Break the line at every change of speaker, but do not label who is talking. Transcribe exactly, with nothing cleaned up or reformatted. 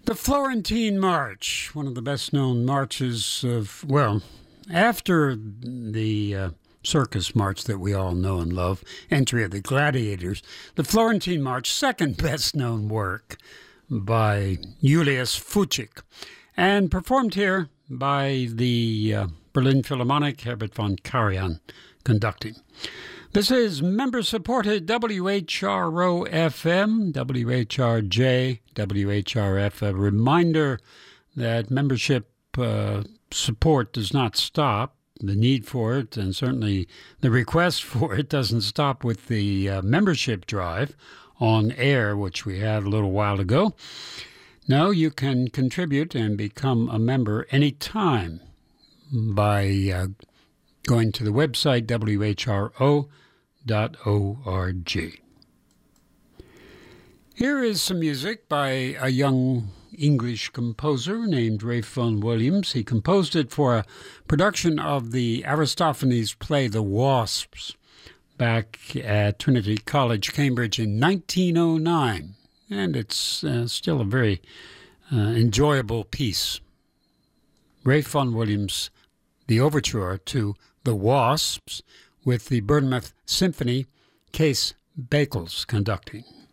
The Florentine March, one of the best-known marches of, well, after the uh, circus march that we all know and love, Entry of the Gladiators, the Florentine March, second best-known work by Julius Fučík, and performed here by the uh, Berlin Philharmonic, Herbert von Karajan conducting. This is member-supported W H R O F M, W H R J, W H R F. A reminder that membership uh, support does not stop. The need for it, and certainly the request for it, doesn't stop with the uh, membership drive on air, which we had a little while ago. No, you can contribute and become a member anytime by uh, going to the website W H R O dot org. Here is some music by a young English composer named Ralph Vaughan Williams. He composed it for a production of the Aristophanes play The Wasps back at Trinity College, Cambridge in nineteen oh nine. And it's uh, still a very uh, enjoyable piece. Ralph Vaughan Williams, the overture to The Wasps, with the Bournemouth Symphony, Kees Bakels conducting.